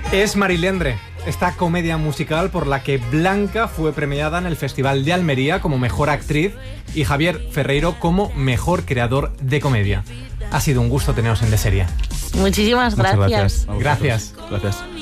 Es Marilendre, esta comedia musical por la que Blanca fue premiada en el Festival de Almería como mejor actriz y Javier Ferreiro como mejor creador de comedia. Ha sido un gusto teneros en De Serie. Muchísimas gracias. Gracias. Gracias.